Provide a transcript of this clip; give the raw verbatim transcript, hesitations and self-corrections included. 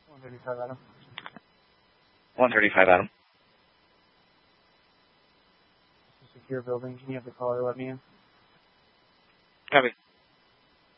one thirty-five, Adam. one thirty-five, Adam. It's a secure building. Can you have the caller let me in? Copy.